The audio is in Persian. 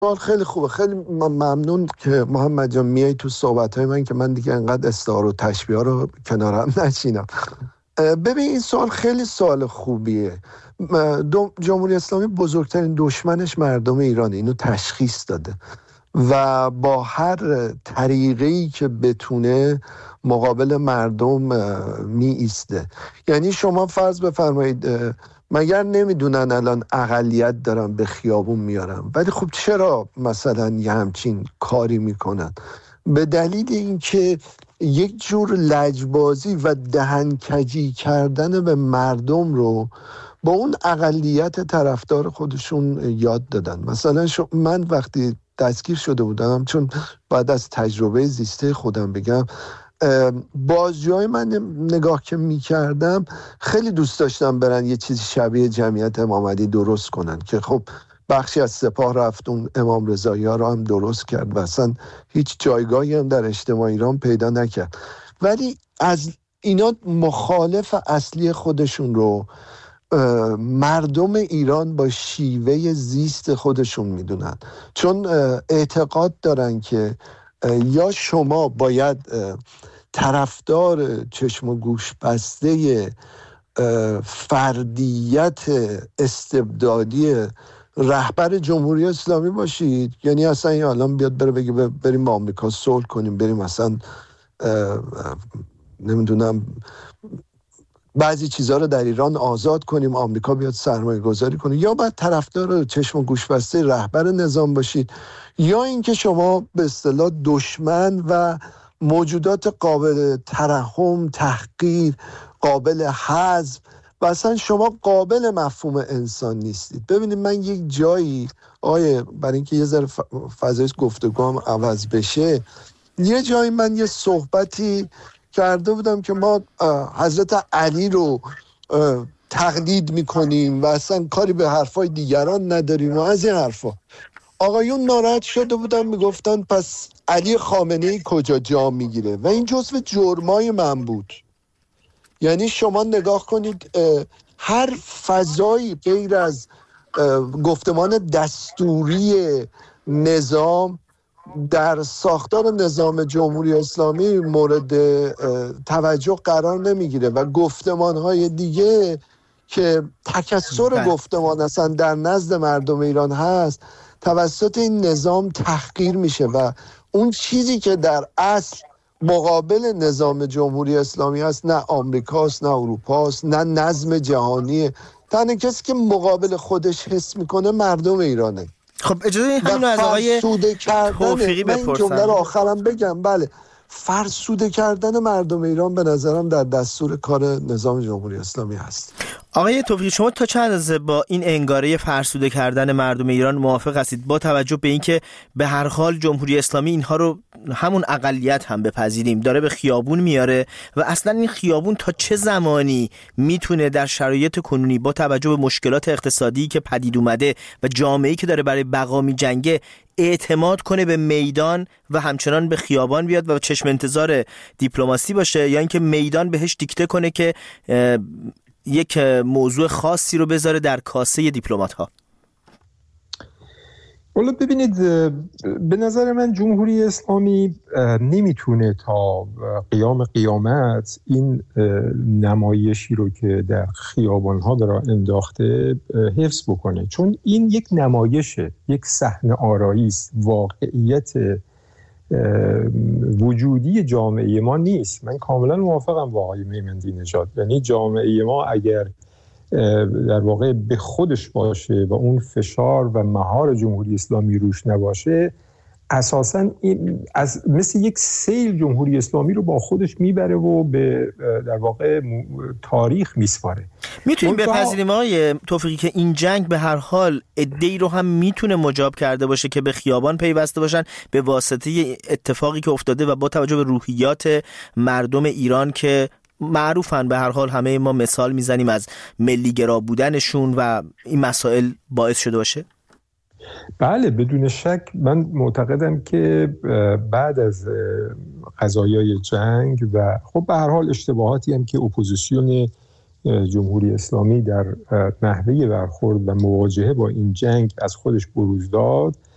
سوال خیلی خوبه. خیلی ممنون که محمد جان میای تو صحبت‌های من که من دیگه انقدر استعاره و تشبیه رو کنارم نشینم. ببین این سوال خیلی سوال خوبیه. جمهوری اسلامی بزرگترین دشمنش مردم ایرانه، اینو تشخیص داده و با هر طریقه‌ای که بتونه مقابل مردم می ایسته. یعنی شما فرض بفرمایید مگر نمیدونن الان اقلیت دارن به خیابون میارن، ولی خب چرا مثلا یه همچین کاری میکنن؟ به دلیل اینکه یک جور لجبازی و دهنکجی کردن به مردم رو با اون اقلیت طرفدار خودشون یاد دادن. مثلا من وقتی دستگیر شده بودم، چون بعد از تجربه زیسته خودم بگم، بازجوهای من نگاه که میکردم خیلی دوست داشتم برن یه چیزی شبیه جمعیت امام علی درست کنن که خب بخشی از سپاه رفت اون امام رضایی ها رو هم درست کرد و اصلا هیچ جایگاهی هم در اجتماع ایران پیدا نکرد، ولی از اینا مخالف اصلی خودشون رو مردم ایران با شیوه زیست خودشون میدونن، چون اعتقاد دارن که یا شما باید طرفدار چشم و گوش بسته فردیت استبدادی رهبر جمهوری اسلامی باشید، یعنی اصلا این الان بیاد بگه بریم با آمریکا صلح کنیم، بریم مثلا نمیدونم بعضی چیزها رو در ایران آزاد کنیم، آمریکا بیاد سرمایه گذاری کنه، یا باید طرفدار چشم و گوش بسته رهبر نظام باشید، یا اینکه شما به اصطلاح دشمن و موجودات قابل ترحم، تحقیر، قابل حذف و اصلا شما قابل مفهوم انسان نیستید. ببینید من یک جایی برای اینکه یه ذره فضای گفتگوام عوض بشه، یه جایی من یه صحبتی کرده بودم که ما حضرت علی رو تقلید میکنیم و اصلا کاری به حرفای دیگران نداریم و از این حرفا. آقایون ناراحت شده بودن، میگفتن پس علی خامنه‌ای کجا جا میگیره؟ و این جزو جرمای من بود. یعنی شما نگاه کنید هر فضایی غیر از گفتمان دستوری نظام در ساختار نظام جمهوری اسلامی مورد توجه قرار نمیگیره و گفتمان‌های دیگه که تکثر گفتمان اصلا در نزد مردم ایران هست توسط این نظام تحقیر میشه و اون چیزی که در اصل مقابل نظام جمهوری اسلامی هست نه آمریکاست، نه اروپاست، نه نظم جهانیه. تنها کسی که مقابل خودش حس میکنه مردم ایرانه. خب اجازه همینو از آقای توفیقی بپرسم. من جمله رو آخرم بگم. بله، فرسوده کردن مردم ایران به نظرم در دستور کار نظام جمهوری اسلامی هست. آقای توفیقی شما تا چند اندازه با این انگاره فرسوده کردن مردم ایران موافق هستید، با توجه به اینکه به هر حال جمهوری اسلامی اینها رو همون اقلیت هم بپذیریم داره به خیابون میاره و اصلا این خیابون تا چه زمانی میتونه در شرایط کنونی با توجه به مشکلات اقتصادی که پدید اومده و جامعه‌ای که داره برای بقا میجنگه اعتماد کنه به میدان و همچنان به خیابان بیاد و چشم انتظار دیپلماسی باشه، یا اینکه میدان بهش دیکته کنه که یک موضوع خاصی رو بذاره در کاسه دیپلمات ها؟ والا ببینید، به نظر من جمهوری اسلامی نمیتونه تا قیام قیامت این نمایشی رو که در خیابان ها داره انداخته حفظ بکنه، چون این یک نمایشه، یک صحنه آرایی است، واقعیت وجودی جامعه ما نیست. من کاملا موافقم با آقای میمندی نژاد. یعنی جامعه ما اگر در واقع به خودش باشه و اون فشار و مهار جمهوری اسلامی روش نباشه، اساساً مثل یک سیل جمهوری اسلامی رو با خودش میبره و به در واقع تاریخ میسپاره. میتونیم بپذیریم آقای توفیقی که این جنگ به هر حال عده‌ای رو هم میتونه مجاب کرده باشه که به خیابان پیوسته باشن به واسطه اتفاقی که افتاده و با توجه به روحیات مردم ایران که معروفن، به هر حال همه ما مثال میزنیم از ملی‌گرا بودنشون و این مسائل باعث شده باشه؟ بله بدون شک. من معتقدم که بعد از قضایای جنگ و خب به هر حال اشتباهاتی هم که اپوزیسیون جمهوری اسلامی در نحوه برخورد و مواجهه با این جنگ از خودش بروز داد،